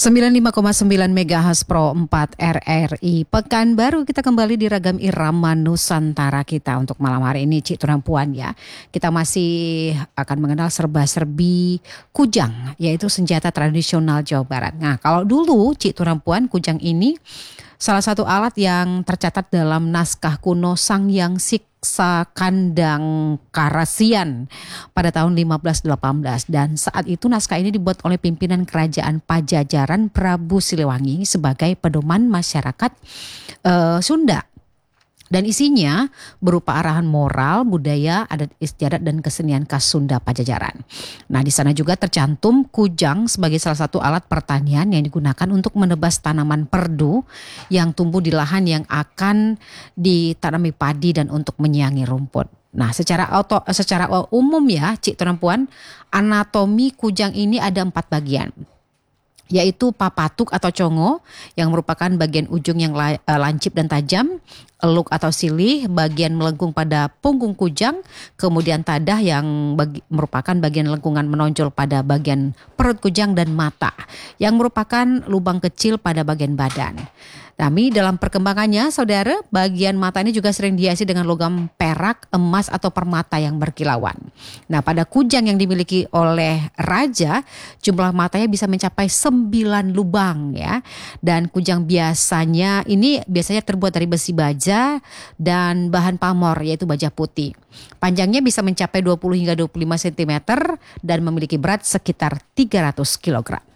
95,9 MHz Pro 4 RRI Pekanbaru. Kita kembali di ragam irama Nusantara kita untuk malam hari ini, Cik Tunampuan ya. Kita masih akan mengenal serba-serbi kujang, yaitu senjata tradisional Jawa Barat. Nah, kalau dulu Cik Tunampuan, kujang ini salah satu alat yang tercatat dalam naskah kuno Sangyang Siksa Kandang Karasian pada tahun 1518, dan saat itu naskah ini dibuat oleh pimpinan kerajaan Pajajaran Prabu Siliwangi sebagai pedoman masyarakat Sunda. Dan isinya berupa arahan moral, budaya, adat istiadat dan kesenian khas Sunda Pajajaran. Nah, di sana juga tercantum kujang sebagai salah satu alat pertanian yang digunakan untuk menebas tanaman perdu yang tumbuh di lahan yang akan ditanami padi dan untuk menyiangi rumput. Nah, secara umum ya, Cik Tunampuan, anatomi kujang ini ada 4 bagian. Yaitu papatuk atau congo yang merupakan bagian ujung yang lancip dan tajam, eluk atau silih, bagian melengkung pada punggung kujang, kemudian tadah yang merupakan bagian lengkungan menonjol pada bagian perut kujang, dan mata yang merupakan lubang kecil pada bagian badan. Tapi dalam perkembangannya, saudara, bagian mata ini juga sering dihiasi dengan logam perak, emas atau permata yang berkilauan. Nah, pada kujang yang dimiliki oleh raja, jumlah matanya bisa mencapai 9 lubang ya. Dan kujang biasanya terbuat dari besi baja dan bahan pamor, yaitu baja putih. Panjangnya bisa mencapai 20 hingga 25 cm dan memiliki berat sekitar 300 kg.